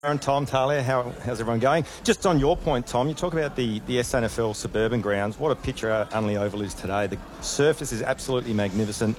Aaron, Tom, Talia, how's everyone going? Just on your point, Tom, you talk about the SANFL suburban grounds. What a picture Unley Oval is today. The surface is absolutely magnificent.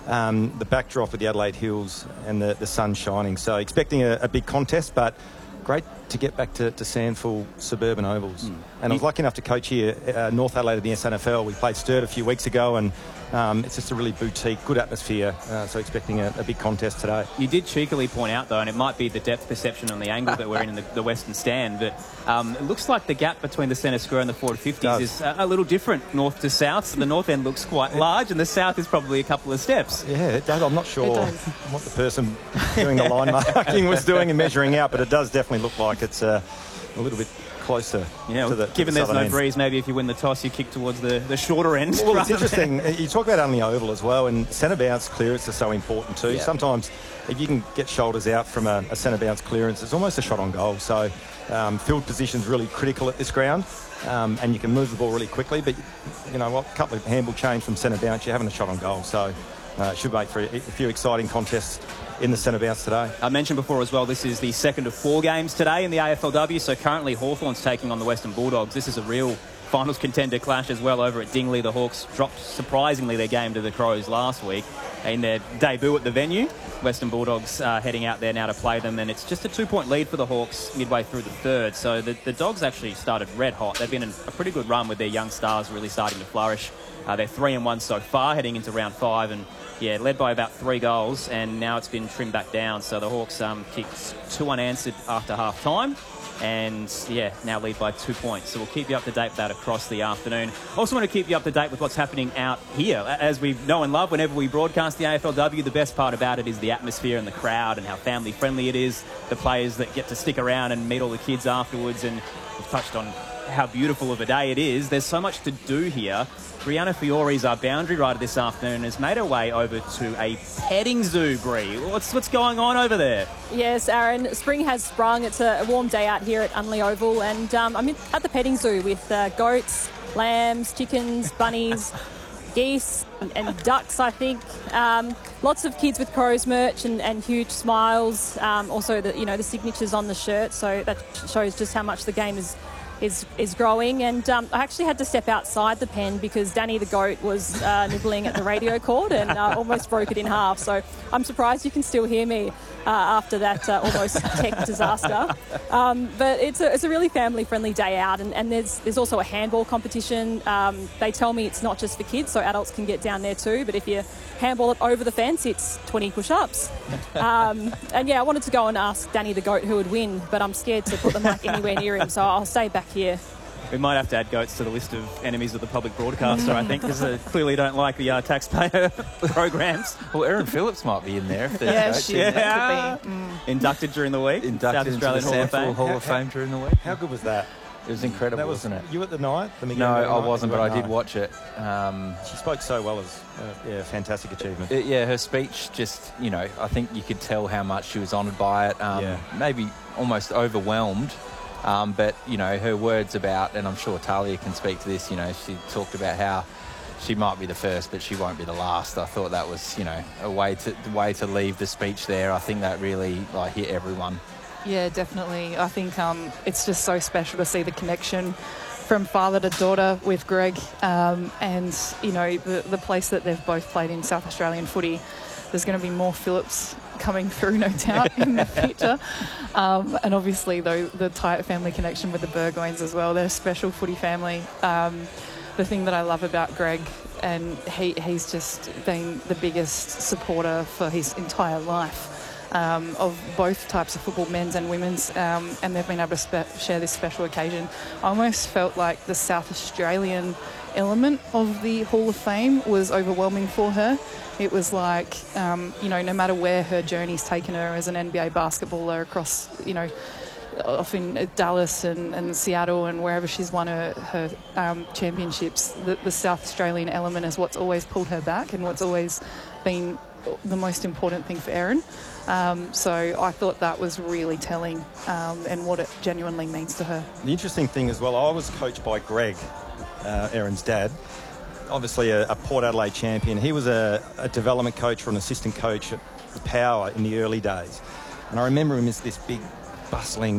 The backdrop with the Adelaide Hills and the sun shining. So expecting a big contest, but great to get back to SANFL suburban ovals. And I was lucky enough to coach here North Adelaide in the SANFL. We played Sturt a few weeks ago, and it's just a really boutique, good atmosphere. So expecting a big contest today. You did cheekily point out, though, and it might be the depth perception on the angle that we're in the western stand, but it looks like the gap between the centre square and the forward 50s is a little different north to south. So the north end looks quite large, and the south is probably a couple of steps. Yeah, it does. I'm not sure what the person doing the line marking was doing and measuring out, but it does definitely look like it's a little bit closer to the given there's no breeze, maybe if you win the toss, you kick towards the shorter end. Well, it's interesting. You talk about Unley Oval as well, and centre bounce clearance is so important too. Yeah. Sometimes if you can get shoulders out from a centre bounce clearance, it's almost a shot on goal. So field position's really critical at this ground, and you can move the ball really quickly. But you know what? A couple of handball change from centre bounce, you're having a shot on goal. So it should make for a few exciting contests in the centre bounce today. I mentioned before as well, this is the second of 4 games today in the AFLW, so currently Hawthorn's taking on the Western Bulldogs. This is a real finals contender clash as well over at Dingley. The Hawks dropped, surprisingly, their game to the Crows last week in their debut at the venue. Western Bulldogs heading out there now to play them, and it's just a 2-point lead for the Hawks midway through the third. So the Dogs actually started red hot. They've been in a pretty good run with their young stars really starting to flourish. They're 3-1 so far, heading into round 5, and led by about 3 goals, and now it's been trimmed back down. So the Hawks kicked 2 unanswered after half time, and now lead by 2 points. So we'll keep you up to date with that across the afternoon. Also want to keep you up to date with what's happening out here. As we know and love, whenever we broadcast the AFLW, the best part about it is the atmosphere and the crowd and how family friendly it is. The players that get to stick around and meet all the kids afterwards, and we've touched on how beautiful of a day it is. There's so much to do here. Brianna Fiore's our boundary rider this afternoon has made her way over to a petting zoo, Brie. What's going on over there? Yes, Aaron, spring has sprung. It's a warm day out here at Unley Oval, and I'm at the petting zoo with goats, lambs, chickens, bunnies, geese and ducks, I think. Lots of kids with Crows merch and huge smiles. Also, the signatures on the shirt, so that shows just how much the game is growing. And I actually had to step outside the pen because Danny the goat was nibbling at the radio cord and almost broke it in half. So I'm surprised you can still hear me after that almost tech disaster. But it's a really family-friendly day out, and there's also a handball competition. They tell me it's not just for kids, so adults can get down there too. But if you handball it over the fence, it's 20 push-ups. And I wanted to go and ask Danny the goat who would win, but I'm scared to put the mic anywhere near him, so I'll stay back here. We might have to add goats to the list of enemies of the public broadcaster, I think, because they clearly don't like the taxpayer programs. Well, Erin Phillips might be in there if there's goats. Inducted during the week. Inducted into the SANFL Hall of Fame during the week. How good was that? It was incredible, wasn't it? You at the night? No, I wasn't, but I did watch it. She spoke so well. Fantastic achievement. Her speech just, I think you could tell how much she was honoured by it. Maybe almost overwhelmed. But, her words about, and I'm sure Talia can speak to this, she talked about how she might be the first, but she won't be the last. I thought that was, a way to leave the speech there. I think that really hit everyone. Yeah, definitely. I think it's just so special to see the connection from father to daughter with Greg, and the place that they've both played in South Australian footy. There's going to be more Phillips coming through, no doubt, in the future. And obviously, though, the tight family connection with the Burgoynes as well. They're a special footy family. The thing that I love about Greg, and he's just been the biggest supporter for his entire life. Of both types of football, men's and women's, and they've been able to share this special occasion. I almost felt like the South Australian element of the Hall of Fame was overwhelming for her. It was like, no matter where her journey's taken her as an NBA basketballer across, off in Dallas and Seattle and wherever she's won her championships, the South Australian element is what's always pulled her back and what's always been the most important thing for Erin. So I thought that was really telling, and what it genuinely means to her. The interesting thing as well, I was coached by Greg, Erin's dad, obviously a Port Adelaide champion. He was a development coach or an assistant coach at the Power in the early days. And I remember him as this big bustling